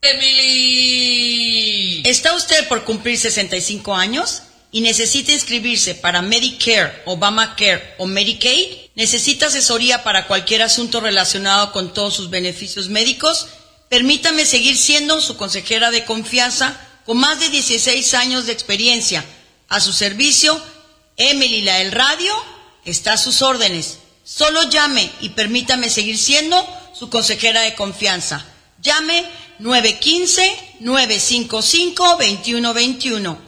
Emily. ¿Está usted por cumplir 65 años y necesita inscribirse para Medicare, Obamacare o Medicaid? ¿Necesita asesoría para cualquier asunto relacionado con todos sus beneficios médicos? Permítame seguir siendo su consejera de confianza con más de 16 años de experiencia. A su servicio, Emily la del radio está a sus órdenes. Solo llame y permítame seguir siendo su consejera de confianza. Llame 915-955-2121.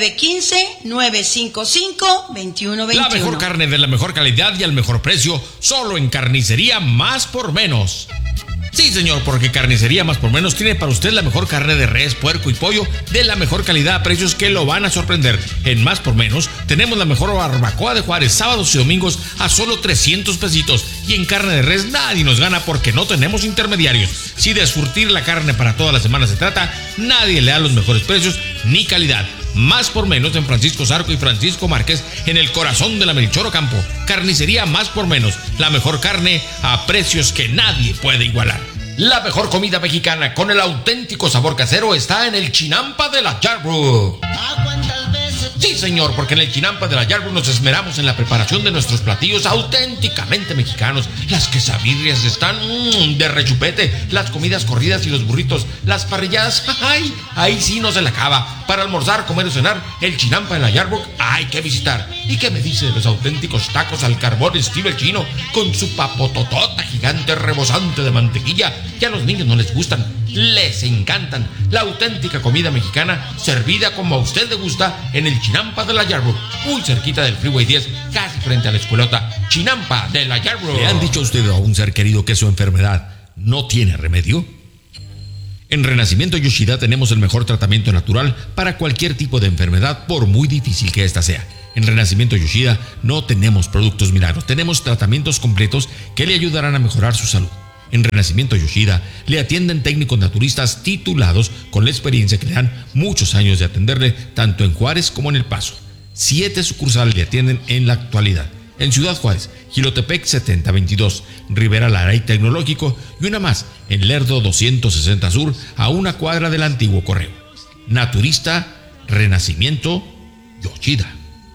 915-955-2121. La mejor carne de la mejor calidad y al mejor precio, solo en Carnicería Más por Menos. Sí, señor, porque Carnicería Más por Menos tiene para usted la mejor carne de res, puerco y pollo de la mejor calidad a precios que lo van a sorprender. En Más por Menos tenemos la mejor barbacoa de Juárez, sábados y domingos a solo 300 pesitos. Y en carne de res nadie nos gana porque no tenemos intermediarios. Si de surtir la carne para toda la semana se trata, nadie le da los mejores precios ni calidad. Más por Menos en Francisco Zarco y Francisco Márquez, en el corazón de la Melchor Ocampo. Carnicería Más por Menos, la mejor carne a precios que nadie puede igualar. La mejor comida mexicana con el auténtico sabor casero está en el Chinampa de la Yarbrough. Sí, señor, porque en el Chinampa de la Yarbrough nos esmeramos en la preparación de nuestros platillos auténticamente mexicanos. Las quesabirrias están de rechupete, las comidas corridas y los burritos, las parrilladas, ¡ay! Ahí sí no se la acaba. Para almorzar, comer o cenar, el Chinampa de la Yarbrough hay que visitar. ¿Y qué me dice de los auténticos tacos al carbón estilo el chino, con su papototota gigante rebosante de mantequilla? Que a los niños no les gustan, les encantan. La auténtica comida mexicana servida como a usted le gusta en el Chinampa de la Yarbrough, muy cerquita del Freeway 10, casi frente a la escuelota. Chinampa de la Yarbrough. ¿Le han dicho a usted a un ser querido que su enfermedad no tiene remedio? En Renacimiento Yoshida tenemos el mejor tratamiento natural para cualquier tipo de enfermedad, por muy difícil que ésta sea. En Renacimiento Yoshida no tenemos productos milagros, tenemos tratamientos completos que le ayudarán a mejorar su salud. En Renacimiento Yoshida le atienden técnicos naturistas titulados con la experiencia que le dan muchos años de atenderle tanto en Juárez como en El Paso. 7 sucursales le atienden en la actualidad. En Ciudad Juárez, Jilotepec 7022, Rivera Lara y Tecnológico, y una más en Lerdo 260 Sur, a una cuadra del antiguo correo. Naturista Renacimiento Yoshida.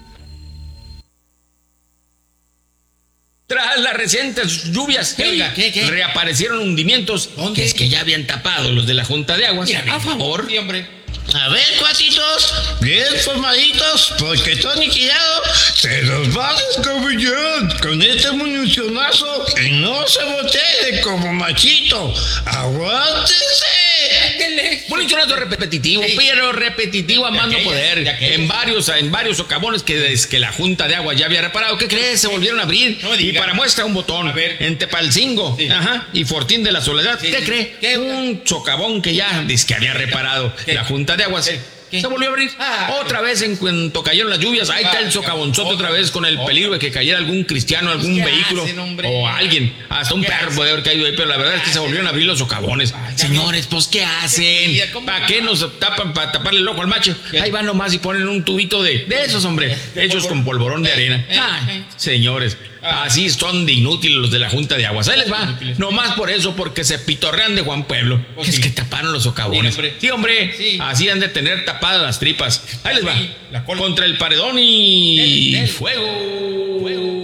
Tras las recientes lluvias, ¿Qué? reaparecieron hundimientos. ¿Dónde? Que es que ya habían tapado los de la Junta de Aguas. Mira, A favor. Sí, hombre. A ver, cuatitos, bien formaditos, porque está aniquilado. Se los va a descabellar con este municionazo que no se voltee como machito. ¡Aguántense! Municionazo repetitivo, Sí. pero repetitivo a más no poder. aquellas. En varios socavones que la Junta de Aguas ya había reparado. ¿Qué crees? Se volvieron a abrir. No me Y diga. para muestra un botón. A ver. En Tepalcingo. Sí. Ajá. Y Fortín de la Soledad. Sí, ¿Qué sí. cree? ¿Qué? Un socavón que ya dice que había reparado ¿Qué? la Junta de Aguas. ¿Qué? Se volvió a abrir. Otra vez en cuanto cayeron las lluvias. Ahí está el socavonzote otra vez con el peligro de que cayera algún cristiano, algún ¿Qué vehículo hacen, hombre? o alguien. Hasta un ¿Qué perro hacen? puede haber caído ahí, pero la verdad es que se volvieron a abrir los socavones. Señores, pues ¿qué hacen? Sí, ¿cómo ¿Para va? qué nos tapan? ¿Para taparle el ojo al macho? ¿Qué? Ahí van nomás y ponen un tubito de esos, hombre. Hechos con polvorón de arena. Ay, señores, así son de inútiles los de la Junta de Aguas. Ahí les va. Nomás por eso, porque se pitorrean de Juan Pueblo. Pues Es sí. que taparon los socavones. Sí, hombre. Sí, hombre. Sí. Así han de tener tapadas las tripas. Ahí les va. Sí, la cola. Contra el paredón y Dele. fuego.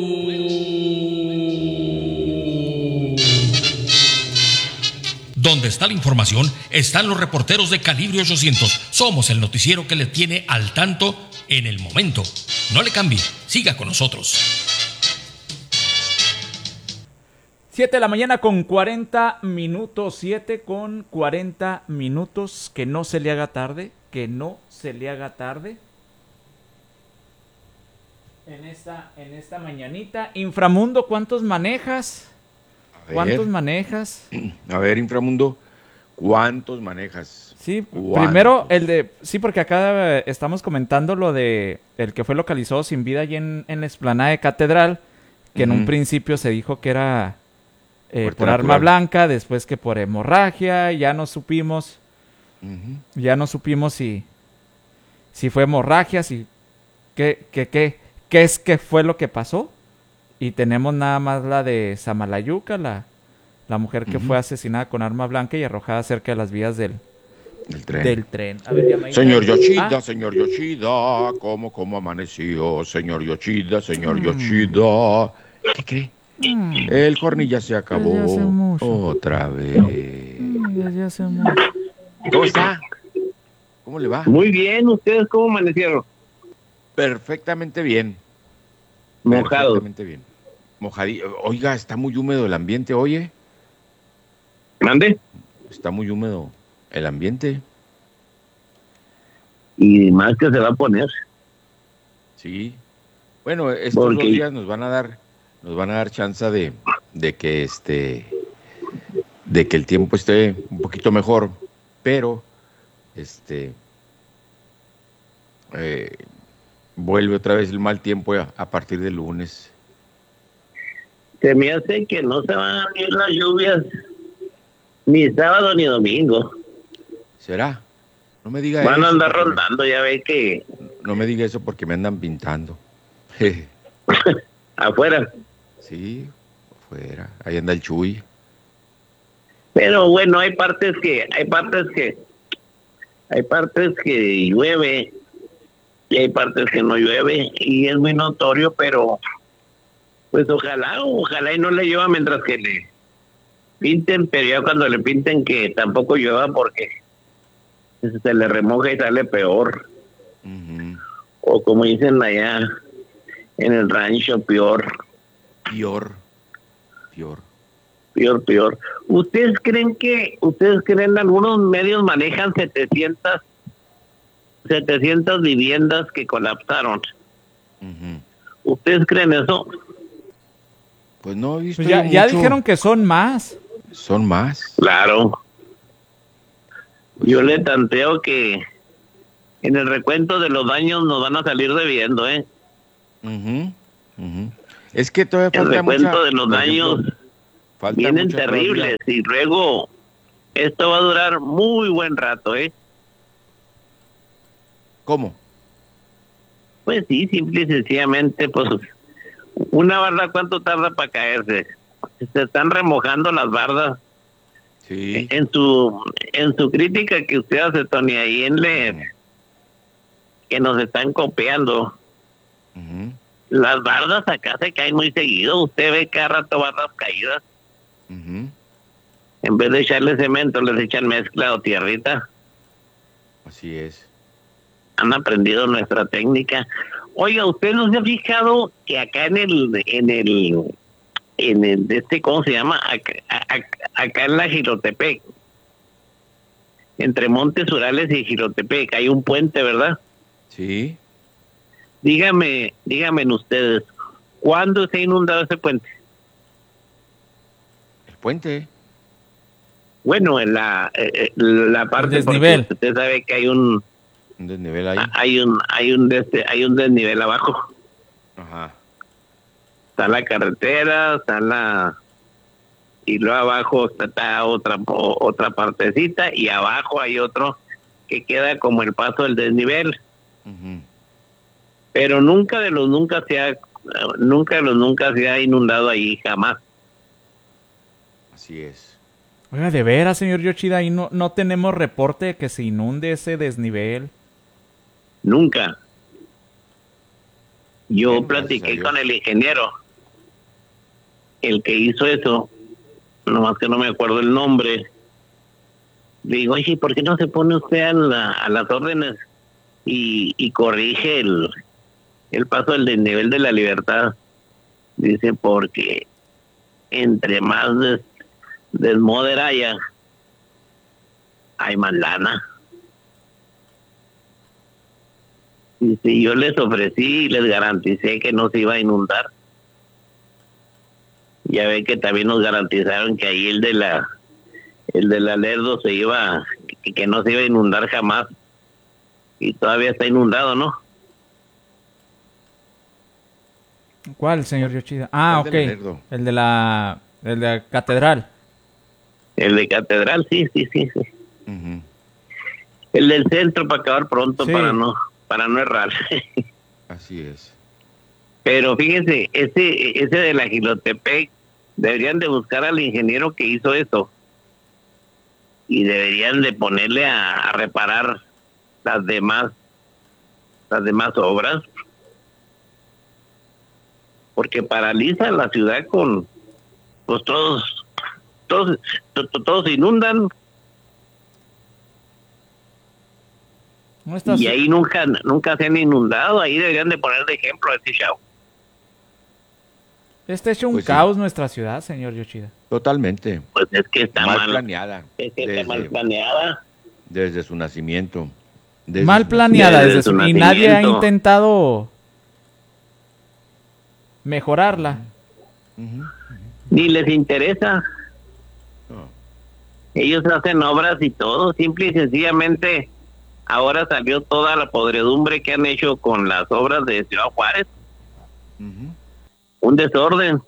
Donde está la información, están los reporteros de Calibre 800. Somos el noticiero que le tiene al tanto en el momento. No le cambie, siga con nosotros. 7 de la mañana con 40 minutos, 7 con 40 minutos, que no se le haga tarde, que no se le haga tarde. En esta mañanita, Inframundo, ¿cuántos manejas? ¿Cuántos manejas? A ver, Inframundo, ¿cuántos manejas? Sí, ¿Cuántos? primero el de... Sí, porque acá estamos comentando lo de el que fue localizado sin vida allí en la explanada de Catedral, que en un Ujú. principio se dijo que era Muerte por arma natural. blanca, después que por hemorragia, ya no supimos si fue hemorragia, si qué es que fue lo que pasó. Y tenemos nada más la de Samalayuca, la la mujer que fue asesinada con arma blanca y arrojada cerca de las vías del tren. A ver, llamadita. Señor Yoshida, Ah, señor Yoshida, ¿cómo amaneció? Señor Yoshida, señor Yoshida. ¿Qué cree? El corny ya se acabó. Desde hace mucho. Otra vez. desde hace mucho. ¿Cómo está? ¿Cómo le va? Muy bien, ¿ustedes cómo amanecieron? Perfectamente bien. Mojados. Perfectamente bien. Mojadillo. Oiga, está muy húmedo el ambiente, oye. ¿Mande? Está muy húmedo el ambiente. Y más que se va a poner. Sí. Bueno, estos Porque- 2 días nos van a dar chance de que de que el tiempo esté un poquito mejor, pero vuelve otra vez el mal tiempo a partir del lunes. Se me hace que no se van a ir las lluvias ni sábado ni domingo. ¿Será? No me diga Van a eso, andar porque rondando, ya ve que no me diga eso porque me andan pintando. afuera. Sí, afuera. Ahí anda el Chuy. Pero bueno, hay partes que llueve y hay partes que no llueve y es muy notorio, pero pues ojalá y no le llueva mientras que le pinten, pero ya cuando le pinten que tampoco llueva porque se le remoja y sale peor, Ujú. o como dicen allá en el rancho, peor. Peor. ¿Ustedes creen algunos medios manejan 700 viviendas que colapsaron? Ujú. ¿Ustedes creen eso? Pues no he visto Pues ya mucho. dijeron que son más. Son más. Claro. Yo le tanteo que en el recuento de los daños nos van a salir debiendo, ¿eh? Ujú, ujú. Es que todavía El falta recuento mucha, de los por ejemplo, daños falta vienen mucha terribles y luego esto va a durar muy buen rato, ¿eh? ¿Cómo? Pues sí, simple y sencillamente, pues una barda, ¿cuánto tarda para caerse? Se están remojando las bardas. Sí. En su crítica que usted hace, Tony, ahí que nos están copiando. Ujú, Las bardas acá se caen muy seguido. Usted ve cada rato bardas caídas. ujú. En vez de echarle cemento, les echan mezcla o tierrita. Así es. Han aprendido nuestra técnica. Oiga, ¿usted no se ha fijado que acá en el ¿cómo se llama? Acá en la Jirotepec, entre Montes Urales y Jirotepec, hay un puente, ¿verdad? Sí. Díganme ustedes, ¿cuándo se ha inundado ese puente? El puente. Bueno, en la parte, El desnivel. porque usted sabe que hay un desnivel ahí. hay un desnivel abajo. Ajá. Está la carretera, y luego abajo está otra partecita y abajo hay otro que queda como el paso del desnivel. Ujú. Pero nunca de los nunca se ha inundado ahí, jamás. Así es. Oiga, de veras, señor Yoshida, ahí no tenemos reporte de que se inunde ese desnivel. Nunca. Yo Bien, gracias a platiqué Dios. con el ingeniero, el que hizo eso, nomás que no me acuerdo el nombre. Le digo, oye, ¿por qué no se pone usted a las órdenes y corrige el paso del desnivel de la Libertad? Dice, porque entre más desmoder haya, hay más lana. Y si yo les ofrecí y les garanticé que no se iba a inundar, ya ve que también nos garantizaron que ahí el de la Lerdo que no se iba a inundar jamás, y todavía está inundado, ¿no? ¿Cuál, señor Yoshida? Ah, El ok. de Lerdo. El de la catedral. El de Catedral, sí. Ujú. El del centro para acabar pronto, Sí. para no errar. Así es. Pero fíjese, ese de la Jirotepec Deberían de buscar al ingeniero que hizo eso y deberían de ponerle a reparar las demás obras, porque paraliza la ciudad con, pues todos se inundan. Y ahí nunca se han inundado. Ahí deberían de poner de ejemplo a este show. Está hecho un Pues sí. caos nuestra ciudad, señor Yoshida. Totalmente. Pues es que está Mal mal planeada. Es que está mal planeada. Desde su nacimiento. Mal planeada desde desde su y nadie ha nacimiento. intentado mejorarla. Ni les interesa. No. Ellos hacen obras y todo, simple y sencillamente. Ahora salió toda la podredumbre que han hecho con las obras de Ciudad Juárez. Un desorden.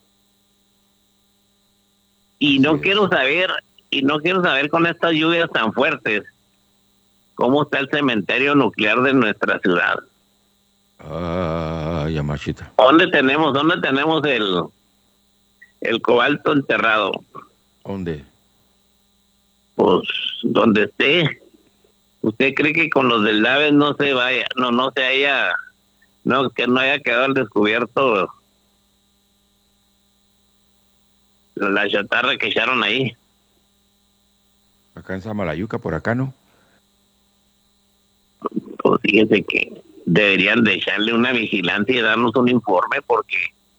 Y no quiero saber con estas lluvias tan fuertes cómo está el cementerio nuclear de nuestra ciudad. Ay, Yamashita. ¿Dónde tenemos el cobalto enterrado? ¿Dónde? Pues donde esté. ¿Usted cree que con los del Daves no se vaya, que no haya quedado al descubierto la chatarra que echaron ahí? Acá en Samalayuca, por acá, ¿no? Pues fíjese que deberían de echarle una vigilancia y darnos un informe, porque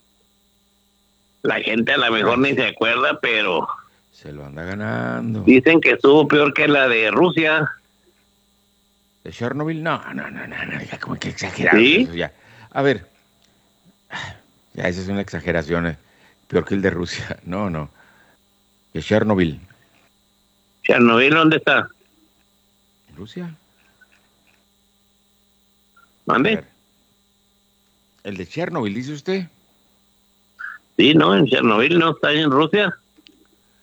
la gente a lo mejor ni se acuerda, pero Se lo anda ganando. dicen que estuvo peor que la de Rusia. ¿De Chernobyl? No, ya como que exagerado. ¿Sí? Eso ya. A ver, ya esa es una exageración. Peor que el de Rusia. No. De Chernobyl. ¿Chernobyl dónde está? ¿Rusia? A ¿Mande? ver. El de Chernobyl, dice usted. Sí, no, en Chernobyl no está en Rusia.